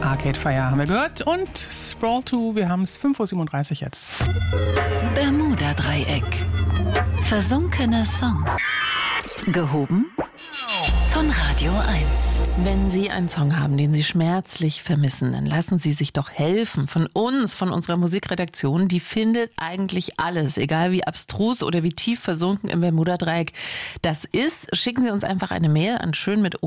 Arcade Fire haben wir gehört und Sprawl 2, wir haben es 5.37 Uhr jetzt. Bermuda-Dreieck. Versunkene Songs. Gehoben von Radio 1. Wenn Sie einen Song haben, den Sie schmerzlich vermissen, dann lassen Sie sich doch helfen von uns, von unserer Musikredaktion. Die findet eigentlich alles, egal wie abstrus oder wie tief versunken im Bermuda-Dreieck das ist. Schicken Sie uns einfach eine Mail an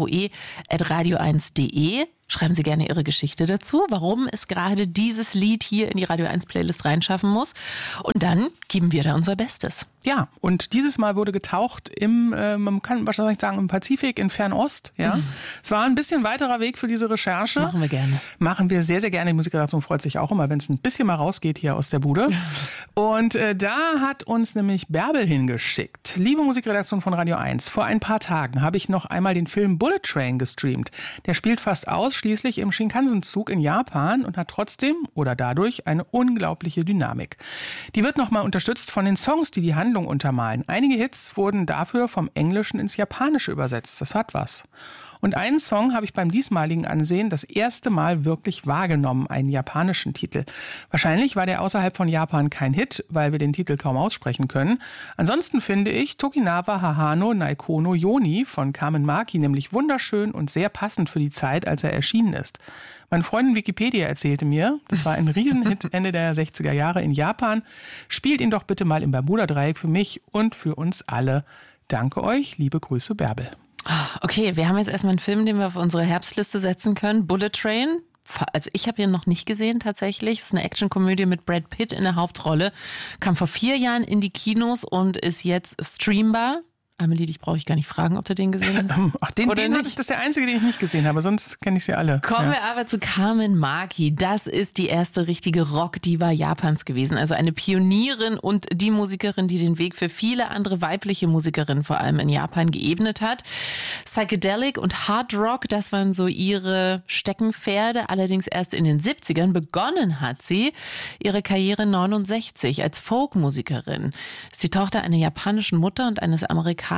schön@radio1.de. Schreiben Sie gerne Ihre Geschichte dazu, warum es gerade dieses Lied hier in die Radio 1 Playlist reinschaffen muss. Und dann geben wir da unser Bestes. Ja, und dieses Mal wurde getaucht im, man kann wahrscheinlich sagen, im Pazifik, in Fernost. Ja. Es war ein bisschen weiterer Weg für diese Recherche. Machen wir gerne. Machen wir sehr, sehr gerne. Die Musikredaktion freut sich auch immer, wenn es ein bisschen mal rausgeht hier aus der Bude. Und da hat uns nämlich Bärbel hingeschickt. Liebe Musikredaktion von Radio 1, vor ein paar Tagen habe ich noch einmal den Film Bullet Train gestreamt. Der spielt fast ausschließlich im Shinkansen-Zug in Japan und hat trotzdem oder dadurch eine unglaubliche Dynamik. Die wird nochmal unterstützt von den Songs, die die Handlung untermalen. Einige Hits wurden dafür vom Englischen ins Japanische übersetzt. Das hat was. Und einen Song habe ich beim diesmaligen Ansehen das erste Mal wirklich wahrgenommen, einen japanischen Titel. Wahrscheinlich war der außerhalb von Japan kein Hit, weil wir den Titel kaum aussprechen können. Ansonsten finde ich Tokinawa Hahano Naikono Yoni von Carmen Maki nämlich wunderschön und sehr passend für die Zeit, als er erschienen ist. Meine Freundin Wikipedia erzählte mir, das war ein Riesenhit Ende der 60er Jahre in Japan. Spielt ihn doch bitte mal im Bermuda-Dreieck für mich und für uns alle. Danke euch, liebe Grüße, Bärbel. Okay, wir haben jetzt erstmal einen Film, den wir auf unsere Herbstliste setzen können. Bullet Train. Also ich habe ihn noch nicht gesehen tatsächlich. Es ist eine Actionkomödie mit Brad Pitt in der Hauptrolle. Kam vor 4 Jahren in die Kinos und ist jetzt streambar. Amelie, dich brauche ich gar nicht fragen, ob du den gesehen hast. Ach, den das ist der einzige, den ich nicht gesehen habe, sonst kenne ich sie alle. Kommen wir aber zu Carmen Maki. Das ist die erste richtige Rock-Diva Japans gewesen. Also eine Pionierin und die Musikerin, die den Weg für viele andere weibliche Musikerinnen vor allem in Japan geebnet hat. Psychedelic und Hard Rock, das waren so ihre Steckenpferde. Allerdings erst in den 70ern begonnen hat sie ihre Karriere 69 als Folkmusikerin. Ist die Tochter einer japanischen Mutter und eines amerikanischen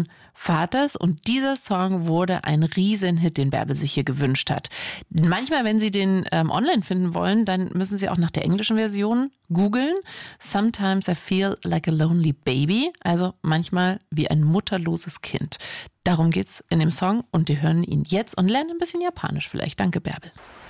Vaters und dieser Song wurde ein Riesenhit, den Bärbel sich hier gewünscht hat. Manchmal, wenn Sie den online finden wollen, dann müssen Sie auch nach der englischen Version googeln. Sometimes I feel like a lonely baby, also manchmal wie ein mutterloses Kind. Darum geht's in dem Song und wir hören ihn jetzt und lernen ein bisschen Japanisch vielleicht. Danke, Bärbel.